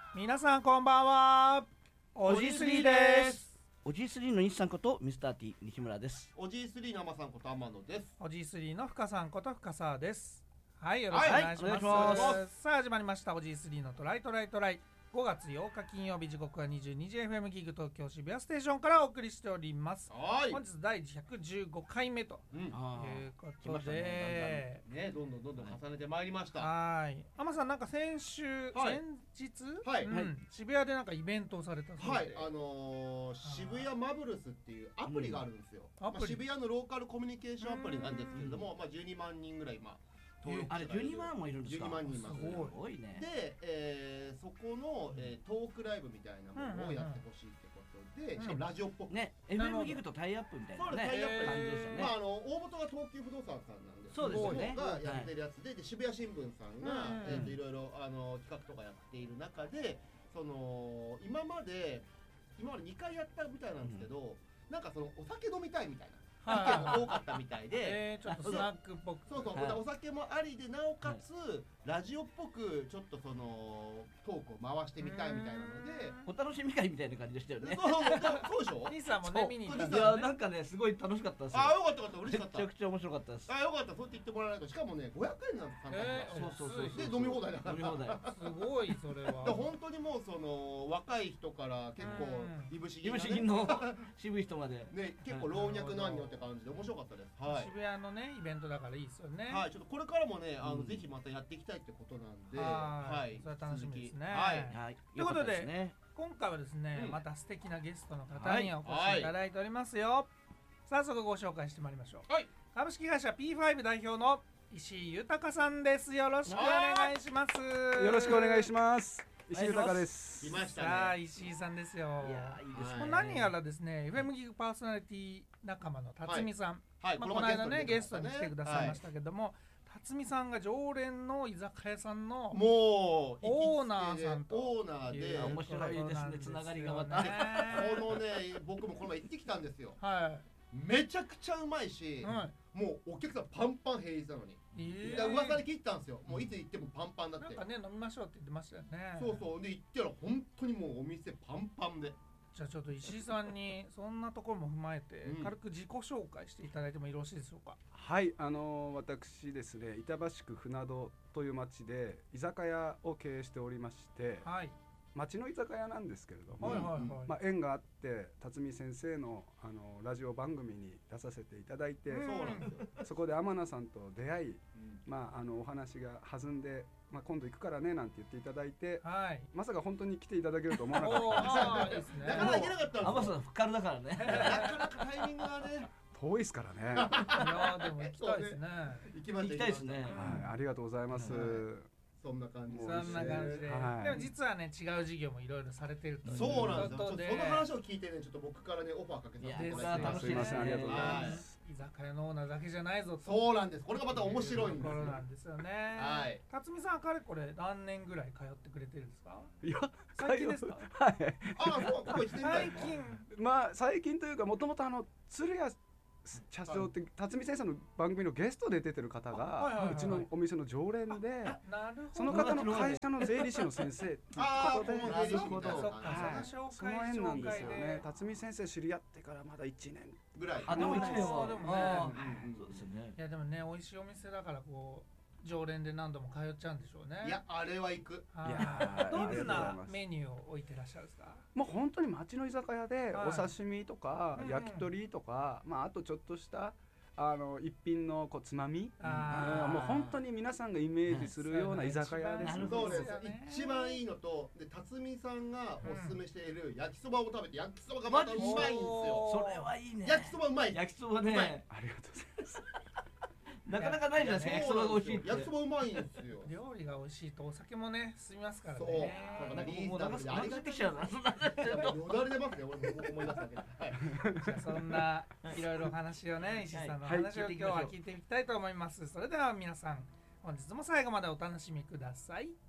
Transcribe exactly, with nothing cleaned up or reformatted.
皆さんこんばんは。おじスリーです。 おじスリーの西さんことミスター T 西村です。 おじスリーの天さんこと天野です。 おじスリーの深さんこと深沢です。はい、よろしくお願いします。 はい、ますさあ始まりましたおじスリーのトライトライトライ。ごがつようか金曜日、時刻はにじゅうにじ エフエム ギグ東京渋谷ステーションからお送りしております。 はい本日だいひゃくじゅうごかいめということで、 うん、ね、どんどんどんどん重ねてまいりました。 はい。天さん、なんか先週、はい、先日、 はいうんはい、渋谷でなんかイベントをされたそうで、 はい、あのー、渋谷マブルスっていうアプリがあるんですよ。うんまあ、渋谷のローカルコミュニケーションアプリなんですけれども、まあ、じゅうにまんにんぐらい今あれじゅうにまんもいるんですか。 じゅうにまんにんいます。 すごいね。 で、えー、そこの、えー、トークライブみたいなものをやってほしいってことで、うんうんうん、しかもラジオっぽくね、エフエム ギグとタイアップみたいなね、 タイアップ感じでしたね。 まああの大元が東急不動産さんなんですけど、 そうですよね。 がやってるやつで、で渋谷新聞さんが、うんうん、えーといろいろあの企画とかやっている中で、その今まで今までにかいやったみたいなんですけど、うん、なんかそのお酒飲みたいみたいな。意見が多かったみたいで、 えー、ちょっとスナックっぽく、 そうそう、はい、お酒もありでなおかつ、はい、ラジオっぽくちょっとそのトークを回してみたいみたいなので、 お楽しみ会みたいな感じでしたよね。 そうそうそうでしょ。 兄さんもね見に行ったんですよね。いやなんかねすごい楽しかったですよ。 あ、よかったよかった、嬉しかった。 めちゃくちゃ面白かったです。 あ、よかった、そうやって言ってもらわないと。しかもねごひゃくえんなんです。 えー、 そうそうそう。 で飲み放題だから。 飲み放題。 すごいそれは。 で本当にもうその若い人から結構いぶし銀の渋い人までね、結構老若男女って感じで面白かったです。はい、 渋谷のねイベントだからいいですよね。 はい、ちょっとこれからもね、あの、うん、ぜひまたやっていきたいってことなんで、 はい、それは楽しみですね。 はい、 はい、ということで、ね、今回はですね、うん、また素敵なゲストの方にお越しいただいておりますよ。はい、早速ご紹介してまいりましょう。はい、株式会社 ピーファイブ 代表の石井豊さんです。よろしくお願いします。 よろしくお願いします。石井豊です。 来ましたね。 さあ石井さんですよ。 いやいいですね。 もう何やらですね、エフエム ギグパーソナリティ仲間の辰巳さん、はい、まあ、この間ねゲストに来てくださいましたけども、はい、辰巳さんが常連の居酒屋さんのもうオーナーさんとオーナーで面白いですね。つながりがまたこのね、僕もこの前行ってきたんですよ。 はい。 めちゃくちゃうまいし、はい、もうお客さんパンパン平日なのに、えー、噂で聞いたんですよ。もういつ行ってもパンパンだって。 なんかね飲みましょうって言ってましたよね。 そうそうで行ったら本当にもうお店パンパンで。 じゃあちょっと石井さんにそんなところも踏まえて軽く自己紹介していただいてもよろしいでしょうか。 はい、あのー、私ですね、板橋区船戸という町で居酒屋を経営しておりまして、はい、町の居酒屋なんですけれども、はいはいはい、まあ、縁があって辰巳先生 の, あのラジオ番組に出させていただいて、そ, そこで天名さんと出会い、うん、まあ、あのお話が弾んで、まあ、今度行くからねなんて言っていただいて、はい、まさか本当に来ていただけると思わなかったんですよ。なかなか行けなかったんですよ。 天名さんふっかるだからね。 なかなかタイミングがね遠いですからね。 いやでも行きたいですね。 行きました、 行きたいですね。 はい、ありがとうございます。はい、 そんな感じそんな感じで、はい、でも実はね違う事業もいろいろされてるということで、 そうなんですよ。その話を聞いてね、ちょっと僕からねオファーかけさせていただいて、 すみません、ありがとうございます。 居酒屋のオーナーだけじゃないぞと。 そうなんです。これがまた面白いんですよ。 ところなんですよね。はい。辰巳さんかれこれ何年ぐらい通ってくれてるんですか。 いや最近ですか。 はい。 あ、そう、ここいちねんぐらい。 最近。 まあ最近というか、もともとあの鶴屋社長って辰巳先生の番組のゲストで出てる方がうちのお店の常連で、その方の会社の税理士の先生っていうことで、 なるほど、 その縁なんですよね。辰巳先生知り合ってからまだいちねんぐらい。 あ、でもいちねんはでもね、そうですね。いやでもね、美味しいお店だからこう常連で何度も通っちゃうんでしょうね。 いや、あれは行く。 いや、どんなメニューを置いてらっしゃるんですか。 もう本当に町の居酒屋でお刺身とか焼き鳥とか、まああとちょっとしたあの一品のこうつまみ、もう本当に皆さんがイメージするような居酒屋です。 そうです。一番いいのと、で辰巳さんがおすすめしている焼きそばを食べて、焼きそばがまたうまいんですよ。 それはいいね。 焼きそばうまい。 焼きそばね。 ありがとうございます。 なかなかないじゃないですか。焼きそばが美味しいって。 焼きそばうまいんですよ。 料理が美味しいとお酒もね進みますからね。 そう。なんかもうなんかありがてきちゃうな。そんな。 よだれ出ますね。俺も思い出すだけで。はい。 じゃあそんないろいろ話をね、石井さんの話を今日は聞いていきたいと思います。それでは皆さん本日も最後までお楽しみください。